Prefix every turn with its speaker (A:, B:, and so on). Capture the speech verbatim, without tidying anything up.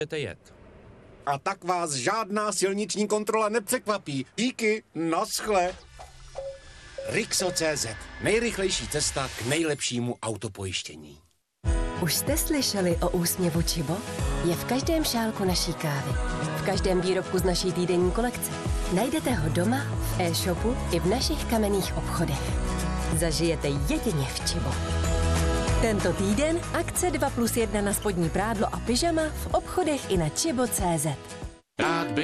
A: jet.
B: A tak vás žádná silniční kontrola nepřekvapí. Díky, naschle. Rixo tečka cé zet. Nejrychlejší cesta k nejlepšímu autopojištění.
C: Už jste slyšeli o úsměvu Čibo? Je v každém šálku naší kávy. V každém výrobku z naší týdenní kolekce. Najdete ho doma, v e-shopu i v našich kamenných obchodech. Zažijete jedině v Čibo. Tento týden akce dva plus jedna na spodní prádlo a pyžama v obchodech i na čibo tečka cé zet.